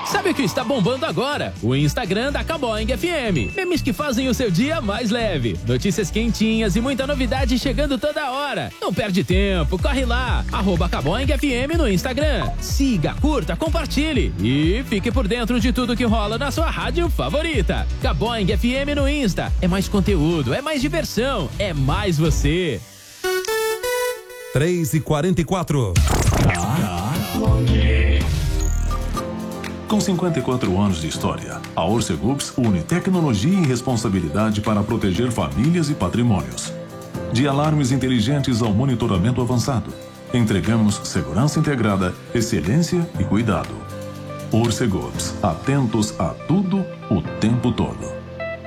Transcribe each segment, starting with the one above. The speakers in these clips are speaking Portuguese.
Sabe o que está bombando agora? O Instagram da Caboing FM. Memes que fazem o seu dia mais leve. Notícias quentinhas e muita novidade chegando toda hora. Não perde tempo, corre lá. @Caboing FM no Instagram. Siga, curta, compartilhe e fique por dentro de tudo que rola na sua rádio favorita. Caboing FM no Insta. É mais conteúdo, é mais diversão, é mais você. 3h44. Com 54 anos de história, a Orcegups une tecnologia e responsabilidade para proteger famílias e patrimônios. De alarmes inteligentes ao monitoramento avançado, entregamos segurança integrada, excelência e cuidado. Orcegups, atentos a tudo, o tempo todo.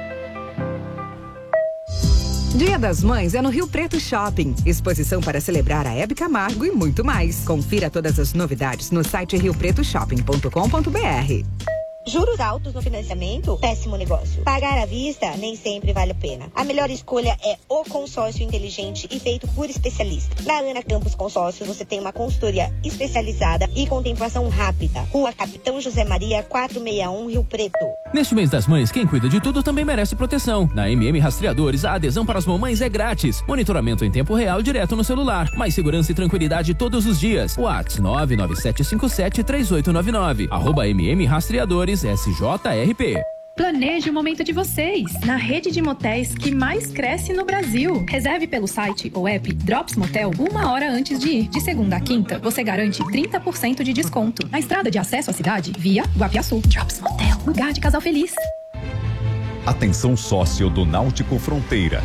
Dia das Mães é no Rio Preto Shopping. Exposição para celebrar a Hebe Camargo e muito mais. Confira todas as novidades no site riopretoshopping.com.br. Juros altos no financiamento? Péssimo negócio. Pagar à vista nem sempre vale a pena. A melhor escolha é o consórcio inteligente e feito por especialista. Na Ana Campos Consórcios você tem uma consultoria especializada e contemplação rápida. Rua Capitão José Maria, 461, Rio Preto. Neste mês das mães, quem cuida de tudo também merece proteção. Na MM Rastreadores, a adesão para as mamães é grátis. Monitoramento em tempo real direto no celular. Mais segurança e tranquilidade todos os dias. WhatsApp 997573899. @MM Rastreadores SJRP. Planeje o momento de vocês na rede de motéis que mais cresce no Brasil. Reserve pelo site ou app Drops Motel 1 hora antes de ir. De segunda a quinta, você garante 30% de desconto na estrada de acesso à cidade via Guapiaçu. Drops Motel, lugar de casal feliz. Atenção sócio do Náutico Fronteira.